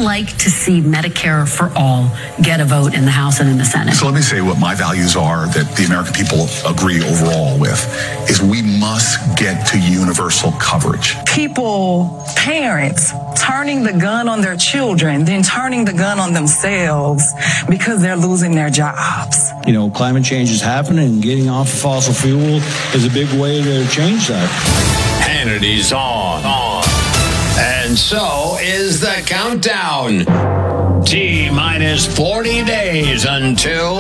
like to see Medicare for all get a vote in the House and in the Senate. So let me say what my values are that the American people agree overall with, is we must get to universal coverage. People, parents, turning the gun on their children, then turning the gun on themselves because they're losing their jobs. You know, climate change is happening, and getting off of fossil fuel is a big way to change that. Hannity's on. And so is the countdown. T-minus 40 days until